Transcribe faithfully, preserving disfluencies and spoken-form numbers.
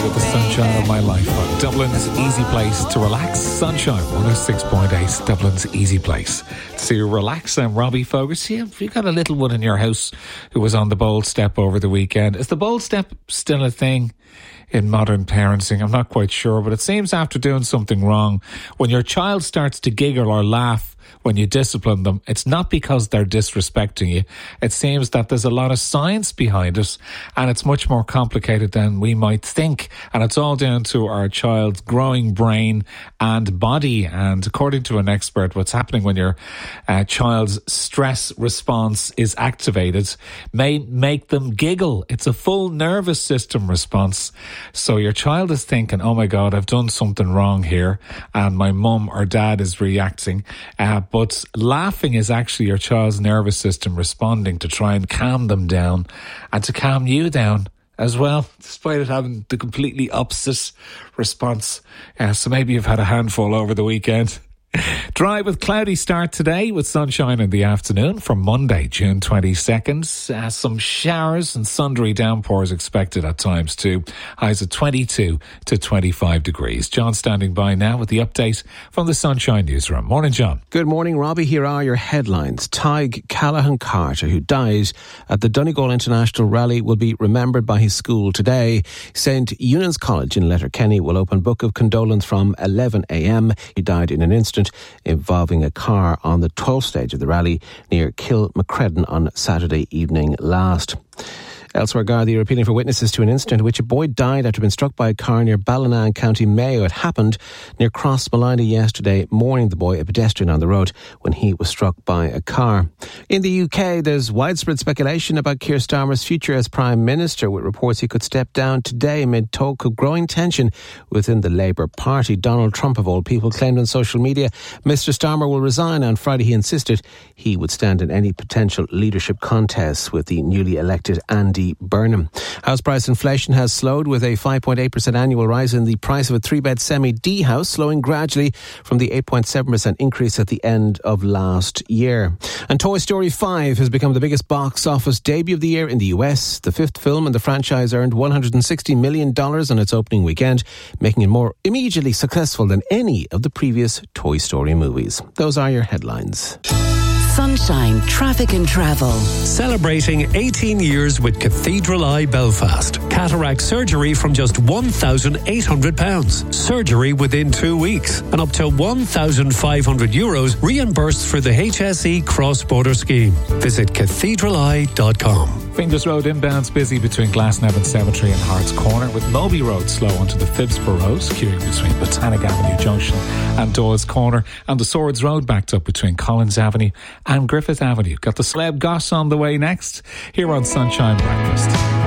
with the sunshine of my life on Dublin's easy place to relax. Sunshine one oh six point eight, Dublin's easy place to relax. I'm Robbie Fogarty. Have you got a little one in your house who was on the bold step over the weekend? Is the bold step still a thing in modern parenting? I'm not quite sure, but it seems after doing something wrong, when your child starts to giggle or laugh when you discipline them, it's not because they're disrespecting you. It seems that there's a lot of science behind it, and it's much more complicated than we might think. And it's all down to our child's growing brain and body. And according to an expert, what's happening when your uh, child's stress response is activated may make them giggle. It's a full nervous system response. So your child is thinking, oh my God, I've done something wrong here, and my mum or dad is reacting. Uh, but laughing is actually your child's nervous system responding to try and calm them down and to calm you down as well, despite it having the completely opposite response. Uh, so maybe you've had a handful over the weekend. Dry with cloudy start today with sunshine in the afternoon from Monday, June twenty-second. Uh, some showers and sundry downpours expected at times too. Highs of twenty-two to twenty-five degrees. John standing by now with the update from the Sunshine Newsroom. Morning, John. Good morning, Robbie. Here are your headlines. Tig Callahan Carter, who died at the Donegal International Rally, will be remembered by his school today. Saint Eunan's College in Letterkenny will open Book of Condolence from eleven a.m. He died in an incident involving a car on the twelfth stage of the rally near Kilmacredan on Saturday evening last. Elsewhere, Gardaí are appealing for witnesses to an incident in which a boy died after being struck by a car near Ballina, County Mayo. It happened near Cross Malina yesterday morning. The boy, a pedestrian on the road, when he was struck by a car. In the U K, there's widespread speculation about Keir Starmer's future as Prime Minister, with reports he could step down today amid talk of growing tension within the Labour Party. Donald Trump, of all people, claimed on social media Mister Starmer will resign. On Friday, he insisted he would stand in any potential leadership contests with the newly elected Andy Burnham. House price inflation has slowed, with a five point eight percent annual rise in the price of a three-bed semi-D house, slowing gradually from the eight point seven percent increase at the end of last year. And Toy Story five has become the biggest box office debut of the year in the U S. The fifth film in the franchise earned one hundred sixty million dollars on its opening weekend, making it more immediately successful than any of the previous Toy Story movies. Those are your headlines. Sunshine Traffic and Travel. Celebrating eighteen years with Cathedral Eye Belfast. Cataract surgery from just one thousand eight hundred pounds. Surgery within two weeks. And up to one thousand five hundred euros reimbursed for the H S E cross-border scheme. Visit cathedral eye dot com. Fingers Road inbound's busy between Glasnevin Cemetery and Hart's Corner, with Moby Road slow onto the Phibsborough Road, queuing between Botanic Avenue Junction and Dawes Corner, and the Swords Road backed up between Collins Avenue and Griffith Avenue. Got the celeb goss on the way next, here on Sunshine Breakfast.